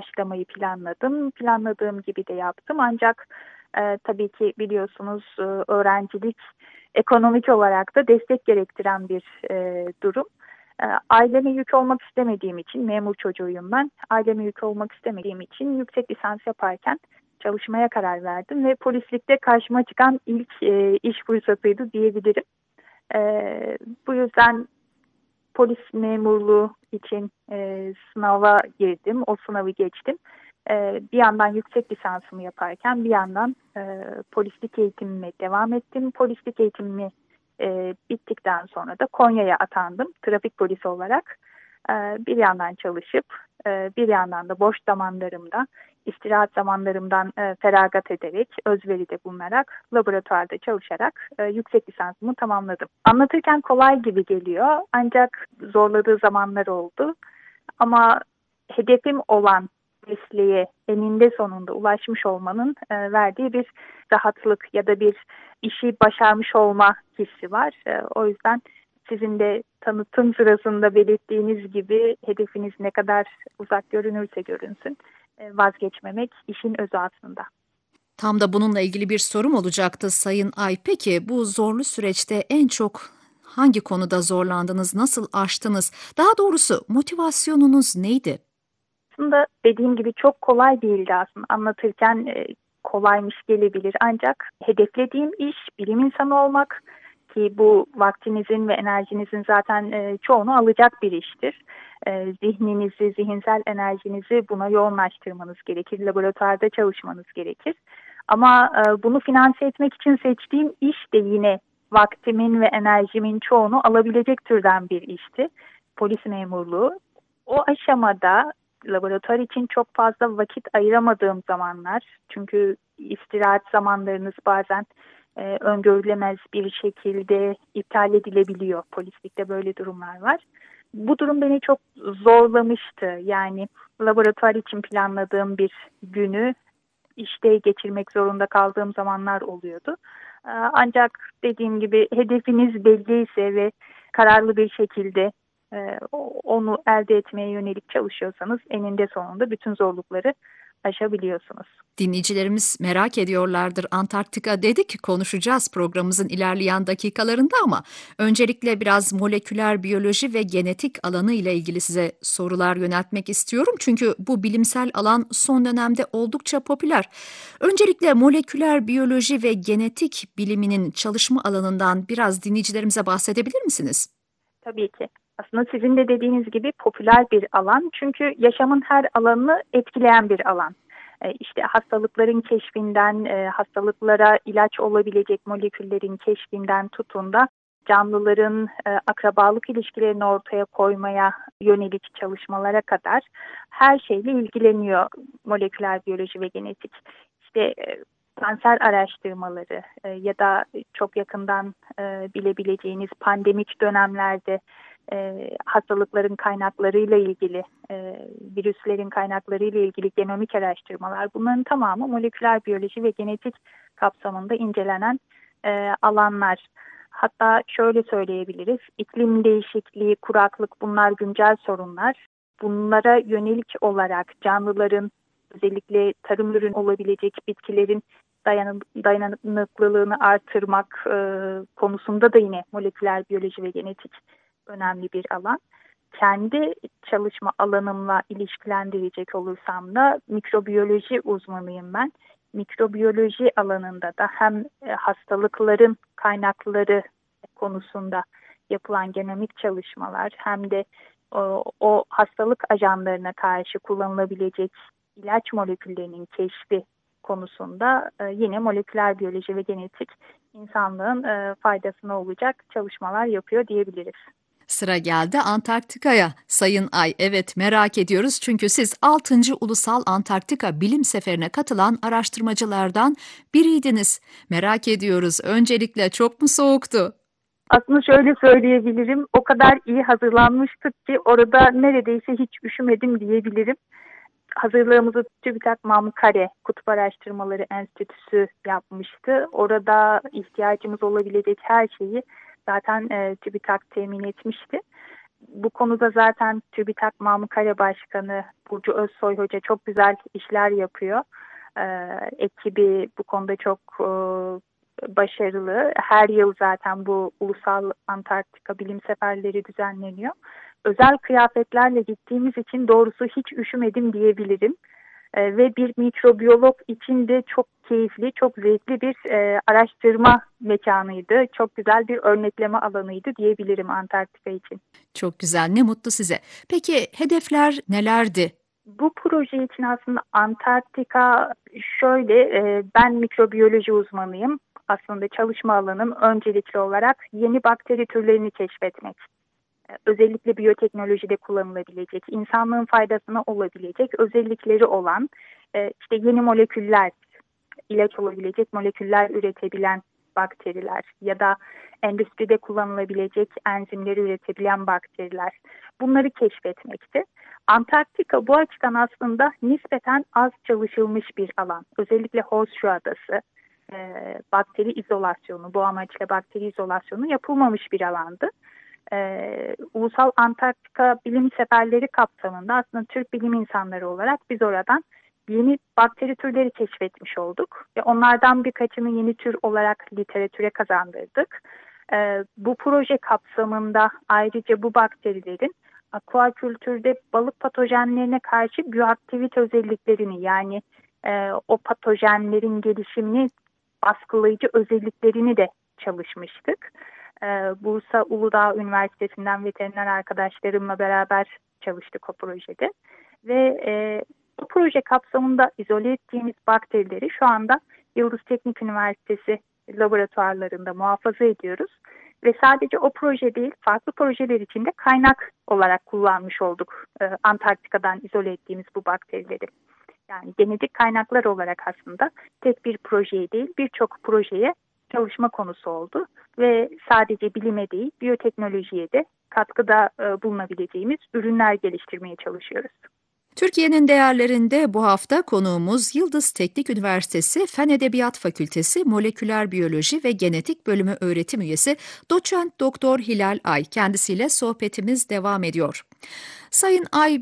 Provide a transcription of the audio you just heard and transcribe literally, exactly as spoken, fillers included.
başlamayı planladım. Planladığım gibi de yaptım. Ancak e, tabii ki biliyorsunuz e, öğrencilik ekonomik olarak da destek gerektiren bir e, durum. E, aileme yük olmak istemediğim için, memur çocuğuyum ben. Aileme yük olmak istemediğim için yüksek lisans yaparken çalışmaya karar verdim ve polislikte karşıma çıkan ilk e, iş fırsatıydı diyebilirim. E, bu yüzden polis memurluğu için e, sınava girdim. O sınavı geçtim. E, bir yandan yüksek lisansımı yaparken bir yandan e, polislik eğitimime devam ettim. Polislik eğitimimi e, bittikten sonra da Konya'ya atandım trafik polisi olarak. E, bir yandan çalışıp e, bir yandan da boş zamanlarımda istirahat zamanlarımdan e, feragat ederek, özveride bulunarak, laboratuvarda çalışarak e, yüksek lisansımı tamamladım. Anlatırken kolay gibi geliyor ancak zorladığı zamanlar oldu. Ama hedefim olan mesleğe eninde sonunda ulaşmış olmanın e, verdiği bir rahatlık ya da bir işi başarmış olma hissi var. E, o yüzden sizin de tanıtım sırasında belirttiğiniz gibi hedefiniz ne kadar uzak görünürse görünsün, vazgeçmemek işin özü aslında. Tam da bununla ilgili bir sorum olacaktı Sayın Ay. Peki bu zorlu süreçte en çok hangi konuda zorlandınız, nasıl aştınız? Daha doğrusu motivasyonunuz neydi? Aslında dediğim gibi çok kolay değildi aslında. Anlatırken e, kolaymış gelebilir. Ancak hedeflediğim iş bilim insanı olmak ki bu vaktinizin ve enerjinizin zaten e, çoğunu alacak bir iştir. E, zihninizi, zihinsel enerjinizi buna yoğunlaştırmanız gerekir. Laboratuvarda çalışmanız gerekir. Ama e, bunu finanse etmek için seçtiğim iş de yine vaktimin ve enerjimin çoğunu alabilecek türden bir işti. Polis memurluğu. O aşamada laboratuvar için çok fazla vakit ayıramadığım zamanlar, çünkü istirahat zamanlarınız bazen e, öngörülemez bir şekilde iptal edilebiliyor. Polislikte böyle durumlar var. Bu durum beni çok zorlamıştı. Yani laboratuvar için planladığım bir günü işte geçirmek zorunda kaldığım zamanlar oluyordu. E, ancak dediğim gibi hedefiniz belliyse ve kararlı bir şekilde e, onu elde etmeye yönelik çalışıyorsanız eninde sonunda bütün zorlukları aşabiliyorsunuz. Dinleyicilerimiz merak ediyorlardır. Antarktika dedik, konuşacağız programımızın ilerleyen dakikalarında ama öncelikle biraz moleküler biyoloji ve genetik alanı ile ilgili size sorular yöneltmek istiyorum. Çünkü bu bilimsel alan son dönemde oldukça popüler. Öncelikle moleküler biyoloji ve genetik biliminin çalışma alanından biraz dinleyicilerimize bahsedebilir misiniz? Tabii ki. Aslında sizin de dediğiniz gibi popüler bir alan. Çünkü yaşamın her alanını etkileyen bir alan. E, işte hastalıkların keşfinden, e, hastalıklara ilaç olabilecek moleküllerin keşfinden tutun da canlıların e, akrabalık ilişkilerini ortaya koymaya yönelik çalışmalara kadar her şeyle ilgileniyor moleküler biyoloji ve genetik. İşte e, kanser araştırmaları e, ya da çok yakından e, bilebileceğiniz pandemik dönemlerde e, hastalıkların kaynaklarıyla ilgili, e, virüslerin kaynaklarıyla ilgili genomik araştırmalar, bunların tamamı moleküler biyoloji ve genetik kapsamında incelenen e, alanlar. Hatta şöyle söyleyebiliriz, iklim değişikliği, kuraklık, bunlar güncel sorunlar. Bunlara yönelik olarak canlıların, özellikle tarım ürün olabilecek bitkilerin dayanı, dayanıklılığını artırmak e, konusunda da yine moleküler biyoloji ve genetik önemli bir alan. Kendi çalışma alanımla ilişkilendirecek olursam da mikrobiyoloji uzmanıyım ben. Mikrobiyoloji alanında da hem hastalıkların kaynakları konusunda yapılan genomik çalışmalar hem de o, o hastalık ajanlarına karşı kullanılabilecek ilaç moleküllerinin keşfi konusunda e, yine moleküler biyoloji ve genetik insanlığın e, faydasına olacak çalışmalar yapıyor diyebiliriz. Sıra geldi Antarktika'ya. Sayın Ay, evet merak ediyoruz çünkü siz altıncı Ulusal Antarktika Bilim Seferi'ne katılan araştırmacılardan biriydiniz. Merak ediyoruz. Öncelikle çok mu soğuktu? Aslında şöyle söyleyebilirim, o kadar iyi hazırlanmıştık ki orada neredeyse hiç üşümedim diyebilirim. Hazırlığımızı TÜBİTAK Mamkare Kutup Araştırmaları Enstitüsü yapmıştı. Orada ihtiyacımız olabilecek her şeyi zaten e, TÜBİTAK temin etmişti. bu konuda zaten TÜBİTAK Mamukale Başkanı Burcu Özsoy Hoca çok güzel işler yapıyor. E, ekibi bu konuda çok e, başarılı. Her yıl zaten bu Ulusal Antarktika Bilim Seferleri düzenleniyor. Özel kıyafetlerle gittiğimiz için doğrusu hiç üşümedim diyebilirim. E, ve bir mikrobiyolog için de çok keyifli, çok zevkli bir e, araştırma mekanıydı. Çok güzel bir örnekleme alanıydı diyebilirim Antarktika için. Çok güzel, ne mutlu size. Peki hedefler nelerdi? Bu proje için aslında Antarktika şöyle, e, ben mikrobiyoloji uzmanıyım. Aslında çalışma alanım öncelikli olarak yeni bakteri türlerini keşfetmek. E, özellikle biyoteknolojide kullanılabilecek, insanlığın faydasına olabilecek özellikleri olan e, işte yeni moleküller, ilaç olabilecek moleküller üretebilen bakteriler ya da endüstride kullanılabilecek enzimleri üretebilen bakteriler. Bunları keşfetmekti. Antarktika bu açıdan aslında nispeten az çalışılmış bir alan. Özellikle Horseshoe Adası, e, bakteri izolasyonu, bu amaçla bakteri izolasyonu yapılmamış bir alandı. Ee, Ulusal Antarktika Bilim Seferleri kapsamında aslında Türk bilim insanları olarak biz oradan yeni bakteri türleri keşfetmiş olduk. Ve onlardan birkaçını yeni tür olarak literatüre kazandırdık. Ee, bu proje kapsamında ayrıca bu bakterilerin akvakultürde balık patojenlerine karşı biyoaktivite özelliklerini, yani e, o patojenlerin gelişimini baskılayıcı özelliklerini de çalışmıştık. Ee, Bursa Uludağ Üniversitesi'nden veteriner arkadaşlarımla beraber çalıştık o projede. Ve e, bu proje kapsamında izole ettiğimiz bakterileri şu anda Yıldız Teknik Üniversitesi laboratuvarlarında muhafaza ediyoruz. Ve sadece o proje değil, farklı projeler için de kaynak olarak kullanmış olduk e, Antarktika'dan izole ettiğimiz bu bakterileri. Yani genetik kaynaklar olarak aslında tek bir projeye değil, birçok projeye çalışma konusu oldu ve sadece bilime değil, biyoteknolojiye de katkıda e, bulunabileceğimiz ürünler geliştirmeye çalışıyoruz. Türkiye'nin değerlerinde bu hafta konuğumuz Yıldız Teknik Üniversitesi Fen Edebiyat Fakültesi Moleküler Biyoloji ve Genetik Bölümü öğretim üyesi Doçent Doktor Hilal Ay. Kendisiyle sohbetimiz devam ediyor. Sayın Ay,